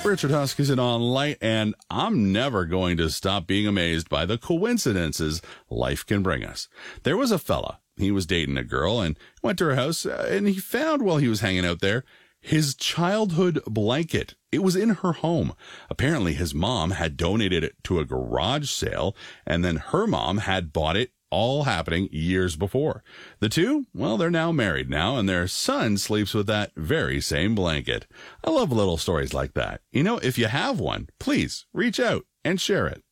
Richard Huskisson on Light, and I'm never going to stop being amazed by the coincidences life can bring us. There was a fella. He was dating a girl and went to her house, and he found while he was hanging out there his childhood blanket. It was in her home. Apparently, his mom had donated it to a garage sale, and then her mom had bought it, all happening years before. The two, well, they're now married now, and their son sleeps with that very same blanket. I love little stories like that. You know, if you have one, please reach out and share it.